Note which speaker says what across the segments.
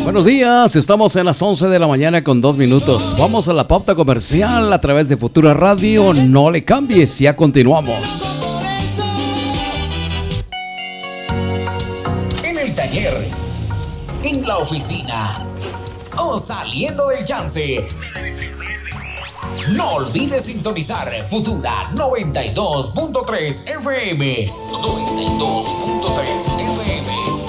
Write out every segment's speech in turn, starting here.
Speaker 1: Buenos días, estamos en las 11 de la mañana con 2 minutos. Vamos a la pauta comercial a través de Futura Radio. No le cambies, ya continuamos.
Speaker 2: En el taller, en la oficina o saliendo del chance. No olvides sintonizar Futura 92.3 FM. 92.3 FM.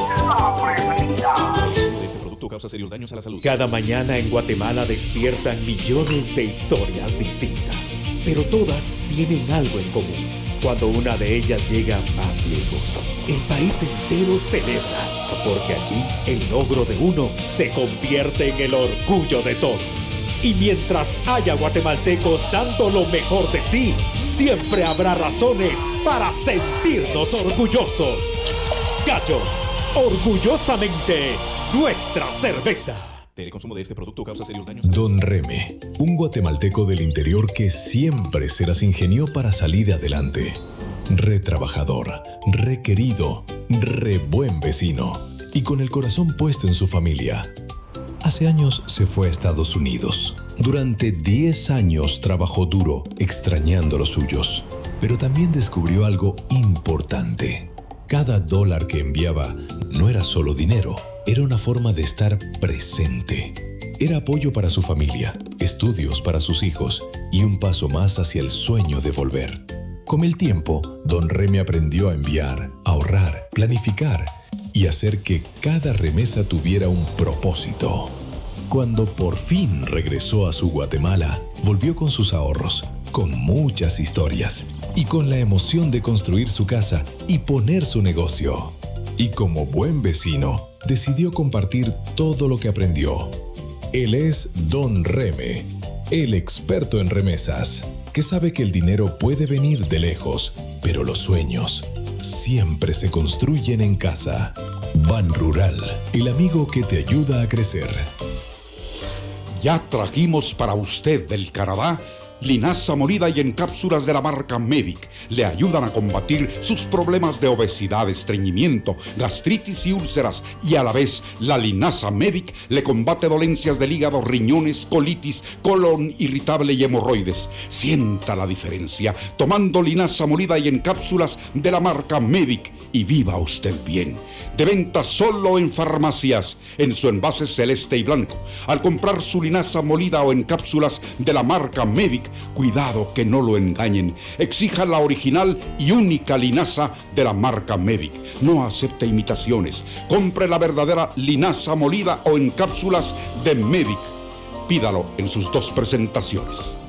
Speaker 3: Este producto causa serios daños a la salud.
Speaker 4: Cada mañana en Guatemala despiertan millones de historias distintas, pero todas tienen algo en común. Cuando una de ellas llega más lejos, el país entero celebra, porque aquí el logro de uno se convierte en el orgullo de todos. Y mientras haya guatemaltecos dando lo mejor de sí, siempre habrá razones para sentirnos orgullosos. Gallo, orgullosamente nuestra cerveza.
Speaker 3: El consumo de este producto causa serios daños.
Speaker 5: Don Reme, un guatemalteco del interior que siempre se las ingenió para salir adelante. Re trabajador, re querido, re buen vecino y con el corazón puesto en su familia. Hace años se fue a Estados Unidos. Durante 10 años trabajó duro, extrañando los suyos. Pero también descubrió algo importante. Cada dólar que enviaba no era solo dinero. Era una forma de estar presente. Era apoyo para su familia, estudios para sus hijos y un paso más hacia el sueño de volver. Con el tiempo, Don Reme aprendió a enviar, ahorrar, planificar y hacer que cada remesa tuviera un propósito. Cuando por fin regresó a su Guatemala, volvió con sus ahorros, con muchas historias y con la emoción de construir su casa y poner su negocio. Y como buen vecino, decidió compartir todo lo que aprendió. Él es Don Reme, el experto en remesas, que sabe que el dinero puede venir de lejos, pero los sueños siempre se construyen en casa. Ban Rural, el amigo que te ayuda a crecer.
Speaker 6: Ya trajimos para usted del Canadá linaza molida y en cápsulas de la marca Medic. Le ayudan a combatir sus problemas de obesidad, estreñimiento, gastritis y úlceras. Y a la vez, la linaza Medic le combate dolencias del hígado, riñones, colitis, colon irritable y hemorroides. Sienta la diferencia tomando linaza molida y en cápsulas de la marca Medic y viva usted bien. De venta solo en farmacias, en su envase celeste y blanco. Al comprar su linaza molida o en cápsulas de la marca Medic, cuidado que no lo engañen. Exija la original y única linaza de la marca Medic. No acepte imitaciones. Compre la verdadera linaza molida o en cápsulas de Medic. Pídalo en sus 2 presentaciones.